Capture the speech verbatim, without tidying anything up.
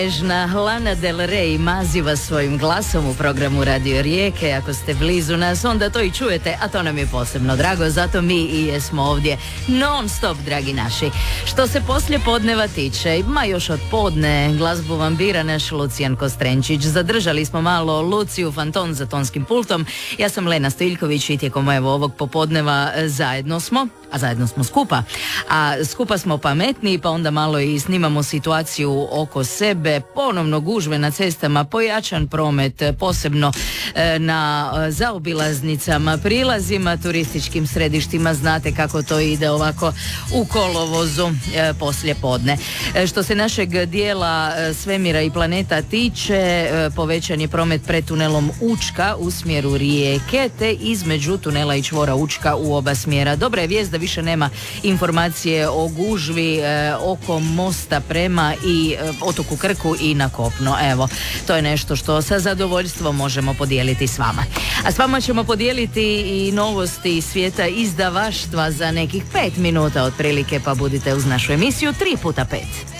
Nežna Lana Del Rey maziva svojim glasom u programu Radio Rijeke. Ako ste blizu nas, onda to i čujete, a to nam je posebno drago, zato mi i jesmo ovdje non stop, dragi naši. Što se poslije podneva tiče, ma još od podne, glazbu vam bira naš Lucijan Kostrenčić. Zadržali smo malo Luciju Fanton za tonskim pultom. Ja sam Lena Stojiljković i tijekom evo ovog popodneva zajedno smo, a zajedno smo skupa. A skupa smo pametniji, pa onda malo i snimamo situaciju oko sebe, ponovno gužve na cestama, pojačan promet, posebno e, na zaobilaznicama, prilazima, turističkim središtima. Znate kako to ide ovako u kolovozu e, poslje podne. E, što se našeg dijela e, svemira i planeta tiče, e, povećan je promet pred tunelom Učka u smjeru Rijeke, te između tunela i čvora Učka u oba smjera. Dobra je vijest da više nema informacije o gužvi e, oko mosta prema i e, otoku Krku i na kopno. Evo, to je nešto što sa zadovoljstvom možemo podijeliti s vama. A s vama ćemo podijeliti i novosti iz svijeta izdavaštva za nekih pet minuta otprilike, pa budite uz našu emisiju tri puta pet.